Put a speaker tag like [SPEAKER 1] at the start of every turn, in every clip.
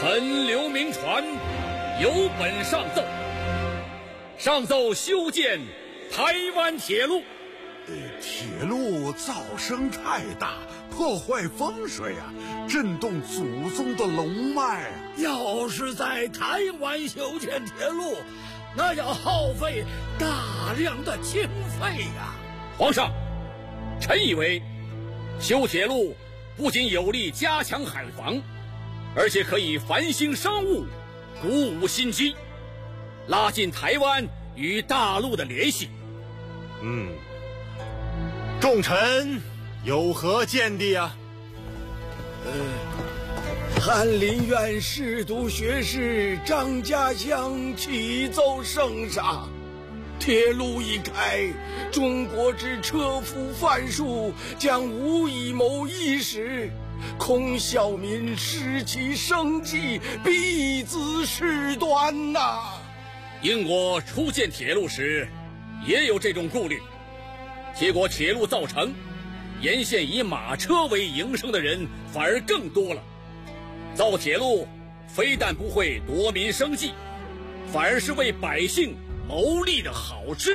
[SPEAKER 1] 臣刘铭传有本上奏，上奏修建台湾铁路。
[SPEAKER 2] 铁路噪声太大，破坏风水啊，震动祖宗的龙脉啊！
[SPEAKER 3] 要是在台湾修建铁路，那要耗费大量的经费呀。
[SPEAKER 1] 皇上，臣以为修铁路不仅有利加强海防，而且可以繁兴商务，鼓舞新机，拉近台湾与大陆的联系。
[SPEAKER 4] 众臣有何见地啊？
[SPEAKER 3] 翰林院侍读学士张家祥启奏圣上，铁路一开，中国之车夫贩术将无以谋衣食，恐小民失其生计，必兹事端呐。
[SPEAKER 1] 因我初建铁路时也有这种顾虑，结果铁路造成，沿线以马车为营生的人反而更多了。造铁路非但不会夺民生计，反而是为百姓谋利的好事。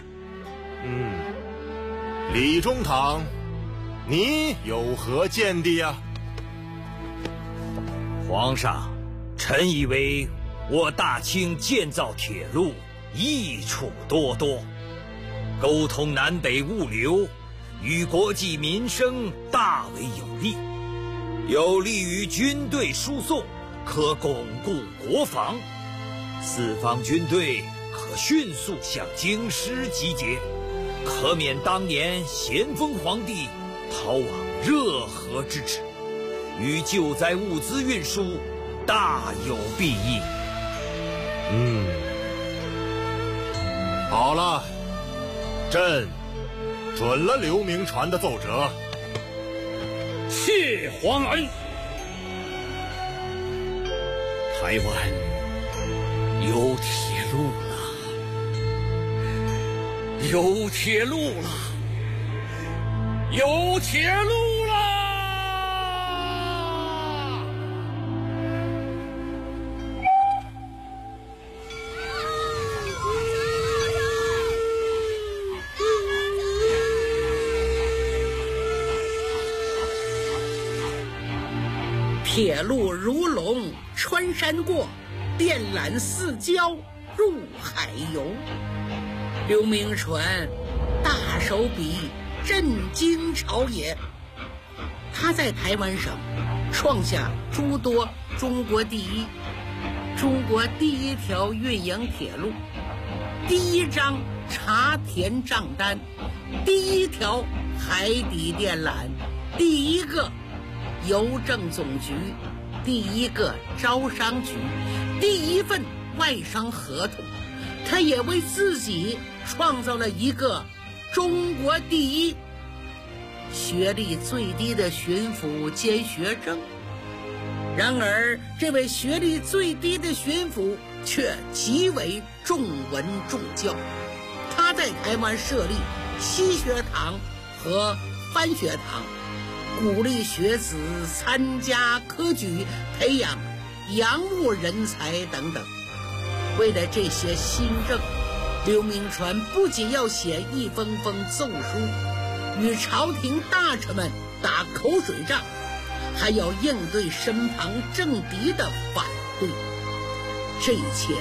[SPEAKER 4] 李中堂，你有何见地啊？
[SPEAKER 5] 皇上，臣以为我大清建造铁路益处多多，沟通南北物流，与国计民生大为有利，有利于军队输送，可巩固国防，四方军队可迅速向京师集结，可免当年咸丰皇帝逃往热河之耻，与救灾物资运输大有裨益。
[SPEAKER 4] 好了，朕准了刘铭传的奏折。
[SPEAKER 1] 谢皇恩。台湾有铁路了，有铁路了，有铁路了！
[SPEAKER 6] 铁路如龙穿山过，电缆似胶入海游。刘铭传大手笔震惊朝野，他在台湾省创下诸多中国第一条运营铁路，第一张茶田账单，第一条海底电缆，第一个邮政总局，第一个招商局，第一份外商合同。他也为自己创造了一个中国第一学历最低的巡抚兼学政。然而这位学历最低的巡抚却极为重文重教，他在台湾设立西学堂和番学堂，鼓励学子参加科举，培养洋务人才等等。为了这些新政，刘铭传不仅要写一封封奏书与朝廷大臣们打口水仗，还要应对身旁政敌的反对。这一切